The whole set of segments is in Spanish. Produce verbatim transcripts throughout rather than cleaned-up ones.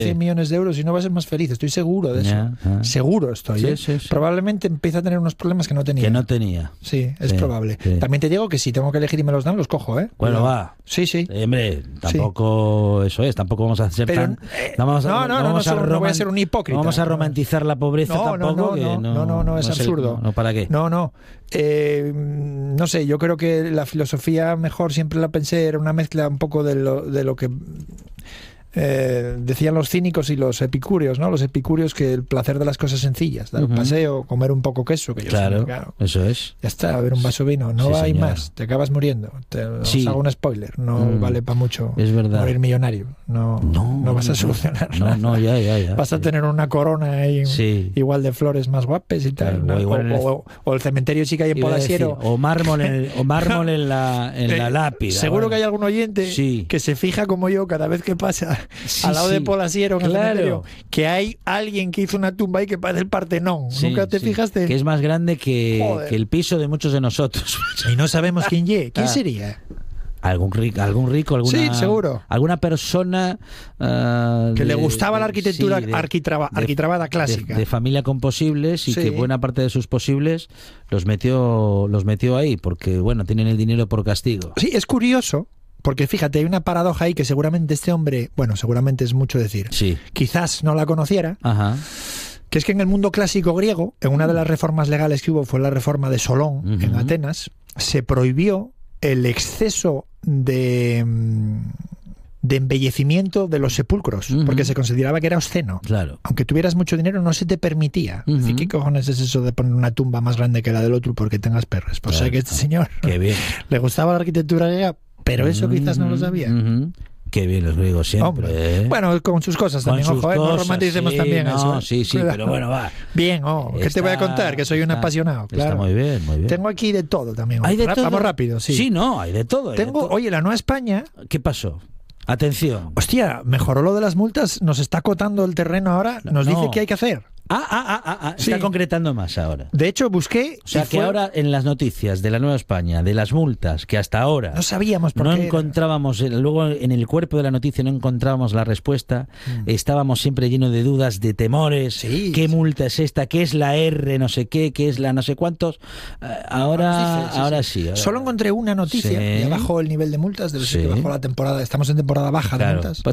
cien millones de euros y no va a ser más feliz, estoy seguro de eso. Ya, ah. Seguro estoy. Sí, ¿eh? sí, sí. Probablemente empieza a tener unos problemas que no tenía. Que no tenía. Sí, es Sí, probable. sí. También te digo que si tengo que elegir y me los dan, los cojo, ¿eh? Bueno, Cuidado. va. Sí, sí. Eh, hombre, tampoco eso es, tampoco vamos a ser Pero, tan... eh, no, vamos a, no, no, no, vamos no, a no voy a roman- ser un hipócrita. no vamos a romantizar la pobreza No, no, tampoco. no, que no, no, no, no, no, es el- absurdo. no, ¿para qué? No, no. Eh, no sé, yo creo que la filosofía mejor siempre la pensé, era una mezcla un poco de lo, de lo que eh, decían los cínicos y los epicúreos, ¿no? Los epicúreos, que el placer de las cosas sencillas, dar un Ujú. paseo, comer un poco queso, que yo Claro, soy, claro. eso es. Ya está, a ver un vaso de vino, no Sí, hay señor. más, te acabas muriendo. Te, Sí. Os hago un spoiler, no Mm. vale para mucho Es verdad. morir millonario, no, no, No, vas a no, solucionar No, nada. no, ya, ya, ya. Vas a Sí. tener una corona ahí, Sí. igual de flores más guapes y tal, Claro, ¿no? o igual en el- o, o- o el cementerio sí que hay en Iba a decir, Polasiero. o mármol en, o mármol en la, en la Eh, lápida. Seguro bueno. que hay algún oyente Sí. que se fija como yo cada vez que pasa Sí, al lado sí. de Polasiero en el Claro. cementerio, que hay alguien que hizo una tumba ahí que parece el Partenón. Sí, ¿Nunca te sí, fijaste? que es más grande que, Joder. que el piso de muchos de nosotros. Y no sabemos quién ye. ¿Quién Ah. sería? algún rico, algún rico, alguna, Sí, seguro. alguna persona uh, Que de, le gustaba la arquitectura sí, de- arquitraba- de- arquitrabada de- clásica. de, familia con posibles y Sí. que buena parte de sus posibles los metió los metió ahí porque bueno, tienen el dinero por castigo. Sí, es curioso, porque fíjate, hay una paradoja ahí que seguramente este hombre, bueno, seguramente es mucho decir, Sí. quizás no la conociera, Ajá. que es que en el mundo clásico griego, en una de las reformas legales que hubo, fue la reforma de Solón, Ujú. en Atenas, se prohibió el exceso de, mm, de embellecimiento de los sepulcros, Ujú. porque se consideraba que era obsceno. Claro. Aunque tuvieras mucho dinero, no se te permitía. Ujú. Decir, ¿qué cojones es eso de poner una tumba más grande que la del otro porque tengas perres? Pues Claro. sé que este señor Qué bien. le gustaba la arquitectura griega, pero eso quizás no lo sabía. Ujú. Qué bien los griegos siempre. Hombre. ¿eh? Bueno, con sus cosas Con también, sus ojo, ¿eh? No cosas, romanticemos sí, también no, eso. ¿eh? sí, sí, Cuidado. pero bueno, va. Bien, oh, ¿qué te voy a Está- contar? Que soy un está- apasionado, Está claro. muy bien, muy bien. Tengo aquí de todo también. ¿Hay de Ra- todo? Vamos rápido, sí. Sí, no, hay de todo. hay de Tengo, todo. oye, la Nueva España, ¿Qué pasó? Atención. hostia, mejoró lo de las multas, nos está acotando el terreno ahora, nos No. dice qué hay que hacer. Ah, ah, ah, ah, ah, Sí. está concretando más ahora. De hecho, busqué... O sea y que fue- ahora en las noticias de la Nueva España, de las multas, que hasta ahora No sabíamos por no qué era. encontrábamos, eh, luego en el cuerpo de la noticia no encontrábamos la respuesta, estábamos siempre llenos de dudas, de temores, Sí, qué sí. multa es esta, qué es la R, no sé qué, qué es la no sé cuántos. Eh, Ahora, Sí, sí, sí, ahora sí. sí. ahora- Solo encontré una noticia, Sí. ya bajó el nivel de multas, debe ser Sí. que bajó la temporada, estamos en temporada baja de Claro. multas.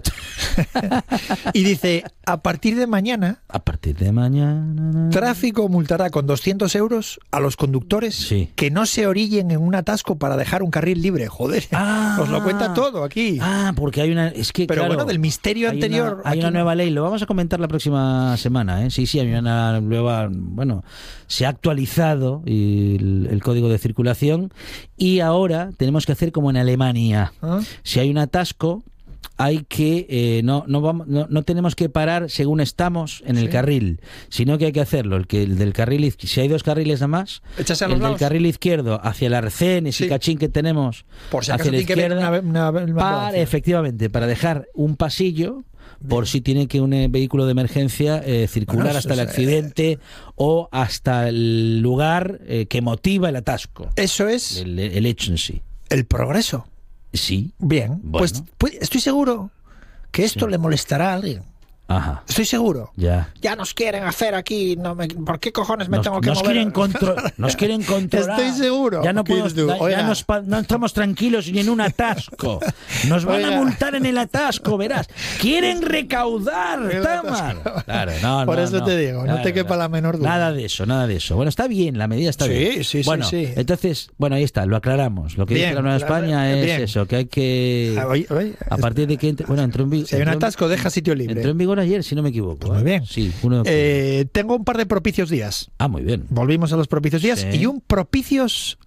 Y dice, a partir de mañana, A partir de mañana. tráfico multará con doscientos euros a los conductores Sí. que no se orillen en un atasco para dejar un carril libre. Joder, Ah. os lo cuenta todo aquí. Ah, porque hay una. Es que, Pero claro, bueno, del misterio hay anterior... Una, hay aquí una no. nueva ley, lo vamos a comentar la próxima semana, ¿eh? Sí, sí, hay una nueva. Bueno, se ha actualizado el, el código de circulación y ahora tenemos que hacer como en Alemania. ¿Ah? Si hay un atasco, hay que eh, no no vamos no, no tenemos que parar según estamos en el Sí. carril, sino que hay que hacerlo el que el del carril iz- si hay dos carriles nada más, Echarse a los el del lados. carril izquierdo hacia el arcén, ese Sí. cachín que tenemos Por si hacia acaso la tiene que ver izquierda, una, una- una para, ambulancia. efectivamente, para dejar un pasillo por si tiene que un eh, vehículo de emergencia eh, circular Bueno, hasta el eso es, accidente o hasta el lugar eh, que motiva el atasco, Eso es el, el hecho en sí. el progreso. Sí, Bien, Bueno. pues, pues estoy seguro que esto Sí. le molestará a alguien. ajá, Estoy seguro. ya. Ya nos quieren hacer aquí, no me- ¿por qué cojones me Nos, tengo que nos mover? quieren contro- nos quieren controlar. Estoy seguro. Ya no ¿Qué podemos, dices tú? ya- ya Oiga. nos pa- no estamos tranquilos ni en un atasco. Nos van Oiga. a multar en el atasco, verás. Quieren recaudar, El Tamar. atasco. Claro, no, Por no, eso no. te digo, no te quepa la menor duda. Nada de eso, nada de eso. Bueno, está bien, la medida está Sí, bien. sí, sí, bueno, sí. entonces, bueno, ahí está, lo aclaramos. Lo que Bien, dice la Nueva la- España es bien. eso, que hay que Ah, oye, oye, a partir de que entre- bueno, entró en vigor. si hay un atasco, deja sitio libre. Entró en vigor ayer, si no me equivoco. Pues muy ¿eh? bien. Sí, uno de octubre. Eh, tengo un par de propicios días. Ah, muy bien. Volvimos a los propicios días Sí. y un propicios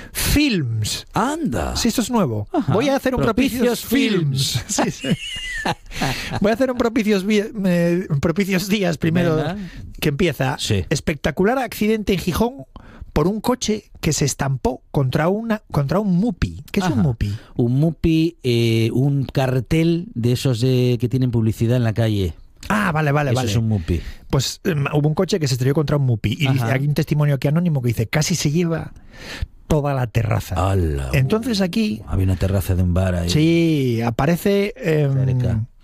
films. Anda. Sí, esto es nuevo. Ajá. Voy a hacer un Propicios propicios, films. Sí, sí. Voy a hacer un propicios, vi- eh, propicios días primero, Venga. que empieza. Sí. Espectacular accidente en Gijón por un coche que se estampó contra una contra un mupi. ¿Qué es Ajá. un mupi? Un mupi, eh, un cartel de esos de que tienen publicidad en la calle. Ah, vale, vale, Eso vale. es un mupi. Pues eh, hubo un coche que se estrelló contra un mupi. Y Ajá. dice, hay un testimonio aquí anónimo que dice, casi se lleva toda la terraza. ¡Hala! Entonces aquí, Había una terraza de un bar ahí. sí, aparece... em, Cerca.